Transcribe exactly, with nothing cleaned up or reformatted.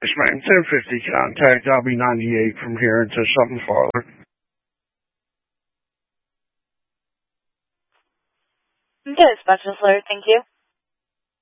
Yes, ma'am. ten fifty contact. I'll be ninety-eight from here until something farther. Okay, Specialist Alert. Thank you.